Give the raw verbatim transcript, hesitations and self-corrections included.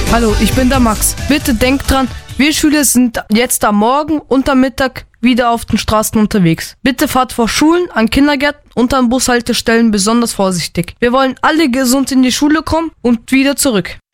Hallo, ich bin der Max. Bitte denkt dran, wir Schüler sind jetzt am Morgen und am Mittag wieder auf den Straßen unterwegs. Bitte fahrt vor Schulen, an Kindergärten und an Bushaltestellen besonders vorsichtig. Wir wollen alle gesund in die Schule kommen und wieder zurück.